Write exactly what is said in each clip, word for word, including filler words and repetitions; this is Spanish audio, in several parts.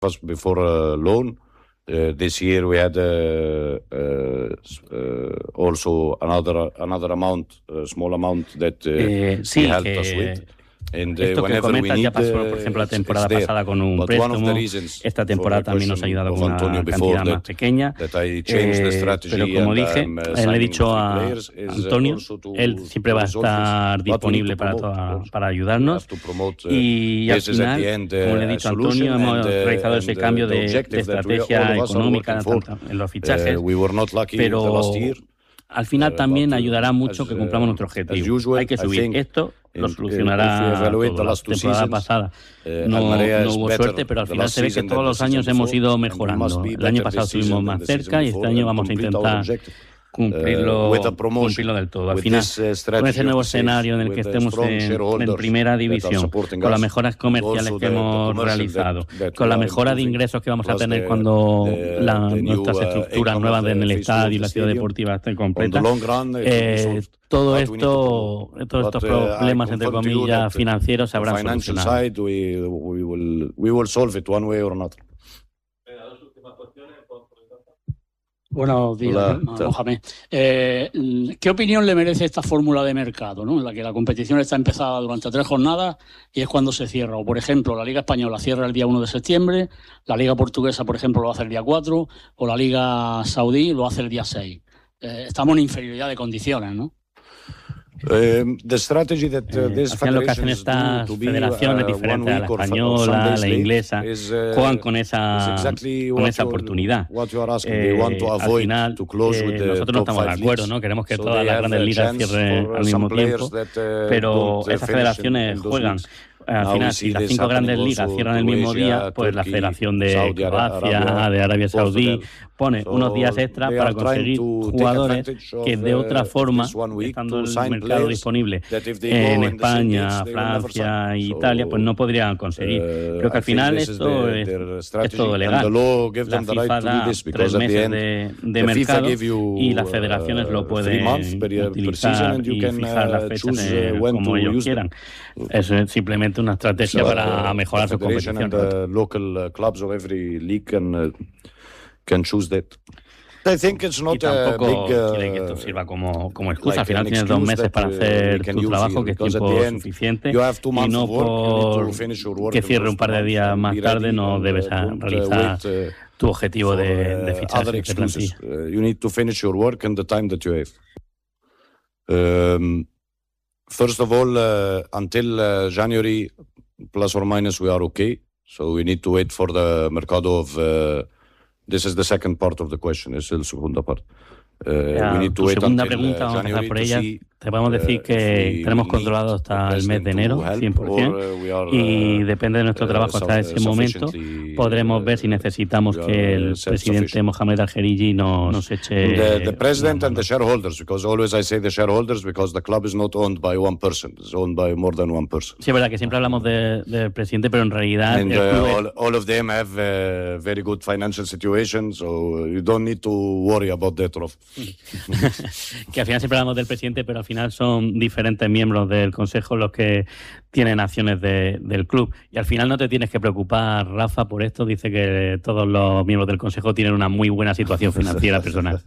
before a loan. Uh, this year we had uh, uh, uh, also another another amount, a small amount that uh, eh, sí, he helped que us with. And, uh, esto que comentas ya pasó, por ejemplo, la temporada pasada con un préstamo. Esta temporada también nos ha ayudado con una cantidad más pequeña. Eh, pero como dije, le he dicho a Antonio, él siempre va a estar disponible para, toda, para ayudarnos. Y al final, como le he dicho a Antonio, hemos realizado ese cambio de, de estrategia económica en los fichajes. Pero al final también ayudará mucho que cumplamos nuestro objetivo. Hay que subir esto. Lo solucionará todo. La temporada pasada no, no hubo suerte, pero al final se ve que todos los años hemos ido mejorando. El año pasado estuvimos más cerca y este año vamos a intentar cumplirlo, cumplirlo del todo. Al final, con ese nuevo escenario en el que estemos en, en primera división, con las mejoras comerciales que hemos realizado, con la mejora de ingresos que vamos a tener cuando la, nuestras estructuras nuevas en el estadio y la ciudad deportiva estén completas, eh, todo esto, todos estos problemas, entre comillas, financieros se habrán solucionado. Buenos días, Mohamed. Eh, ¿Qué opinión le merece esta fórmula de mercado, ¿no? En la que la competición está empezada durante tres jornadas y es cuando se cierra? O, por ejemplo, la Liga Española cierra el día uno de septiembre, la Liga Portuguesa, por ejemplo, lo hace el día cuatro, o la Liga Saudí lo hace el día seis. Eh, estamos en inferioridad de condiciones, ¿no? Uh, the strategy that uh, this eh, lo que hacen estas federaciones uh, diferentes a la española, la inglesa, is, uh, juegan con esa, exactly con esa oportunidad. Eh, al final, eh, nosotros no estamos de acuerdo, ¿no? Queremos que so todas las grandes ligas cierren al mismo tiempo, that, uh, pero esas federaciones juegan. Al final, si las cinco grandes ligas cierran el mismo día, pues la Federación de Croacia, de Arabia Saudí, pone unos días extra para conseguir jugadores que de otra forma, estando el mercado disponible en España, Francia e Italia, pues no podrían conseguir. Creo que al final esto es, es todo legal. La FIFA da tres meses de, de mercado y las federaciones lo pueden utilizar y fijar las fechas eh, como ellos quieran. Eso es simplemente una estrategia so, para mejorar su competición. The local clubs of every league can uh, can choose that. I think it's not y tampoco a big, uh, quiere que esto sirva como, como excusa. Like al final tienes dos meses para hacer tu trabajo, que es tiempo suficiente, y no por que cierre un par de días más tarde no debes realizar tu objetivo de, de fichaje de plantilla. Uh, you need to finish your work in the time that you have. Um, First of all, uh, until uh, January, plus or minus, we are okay. So we need to wait for the mercado of... Uh, this is the second part of the question, es la segunda parte. Uh, yeah, we need to tu wait segunda until, pregunta, uh, vamos a empezar por ella. See, Te podemos decir que uh, tenemos controlado hasta el mes de enero, cien por ciento, or, uh, y depende de nuestro trabajo hasta ese momento, podremos ver si necesitamos que el presidente Mohamed Al-Khelaifi no, nos eche... The, the president and the shareholders, because always I say the shareholders, because the club is not owned by one person, it's owned by more than one person. Sí, es verdad que siempre hablamos del de presidente, pero en realidad... And, uh, all, all of them have uh, very good financial situations, so you don't need to worry about that, Rolf. Que al final siempre hablamos del presidente, pero al final son diferentes miembros del Consejo los que tienen acciones de, del club. Y al final no te tienes que preocupar, Rafa, por esto. Dice que todos los miembros del Consejo tienen una muy buena situación financiera personal.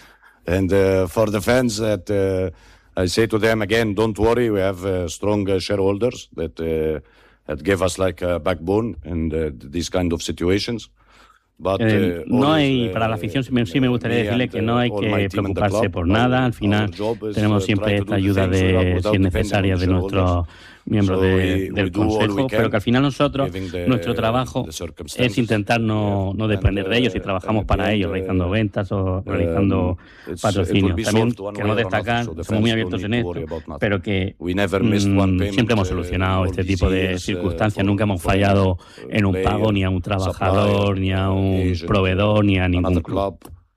And uh, for the fans, that uh, I say to them again, don't worry, we have uh, strong uh, shareholders that, uh, that give us like a backbone in uh, these kind of situations. But, uh, eh, no hay, para la afición sí me, sí me gustaría decirle que no hay que preocuparse por nada. Al final tenemos siempre esta ayuda de, si es necesaria, de nuestros miembros de, del Consejo, pero que al final nosotros, nuestro trabajo es intentar no, no depender de ellos y trabajamos para ellos, realizando ventas o realizando patrocinios. También queremos destacar, somos muy abiertos en esto, pero que mmm, siempre hemos solucionado este tipo de circunstancias, nunca hemos fallado en un pago ni a un trabajador, ni a un proveedor, ni a ningún club.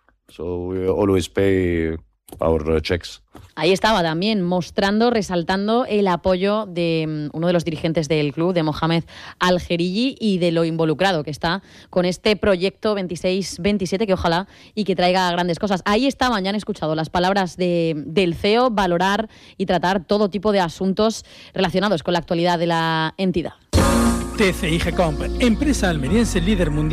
So we always pay our checks. Ahí estaba también mostrando, resaltando el apoyo de uno de los dirigentes del club, de Mohamed Al-Khelaifi, y de lo involucrado que está con este proyecto veintiséis veintisiete, que ojalá y que traiga grandes cosas. Ahí estaban, ya han escuchado las palabras de, del C E O, valorar y tratar todo tipo de asuntos relacionados con la actualidad de la entidad. T C I G Comp, empresa almeriense líder mundial.